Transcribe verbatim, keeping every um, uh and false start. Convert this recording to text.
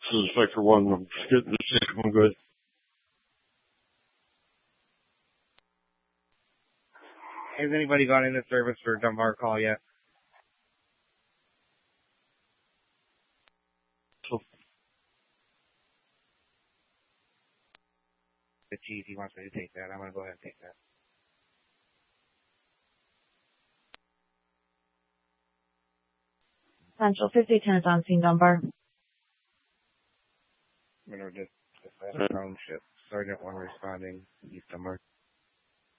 is Sector one. I'm just getting the system good. Has anybody gone into service for a Dunbar call yet? So, The chief, he wants me to take that. I'm going to go ahead and take that. Central fifty-ten is on scene, Dunbar. I'm going to just, just let a drone ship. Sergeant one responding, East Dunbar.